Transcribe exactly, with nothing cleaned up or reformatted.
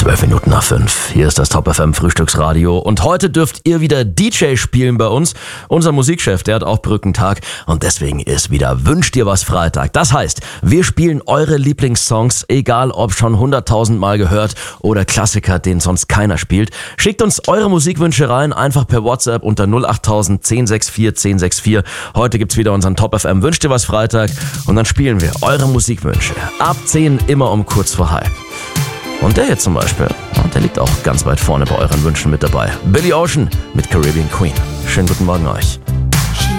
Zwölf Minuten nach fünf. Hier ist das Top F M Frühstücksradio und heute dürft ihr wieder D J spielen bei uns. Unser Musikchef, der hat auch Brückentag und deswegen ist wieder Wünscht dir was Freitag. Das heißt, wir spielen eure Lieblingssongs, egal ob schon hunderttausend Mal gehört oder Klassiker, den sonst keiner spielt. Schickt uns eure Musikwünsche rein, einfach per WhatsApp unter null acht tausend zehn sechs vier zehn sechs vier. Heute gibt's wieder unseren Top F M Wünscht dir was Freitag und dann spielen wir eure Musikwünsche. Ab zehn immer um kurz vor halb. Und der jetzt zum Beispiel, der liegt auch ganz weit vorne bei euren Wünschen mit dabei. Billy Ocean mit Caribbean Queen. Schönen guten Morgen euch.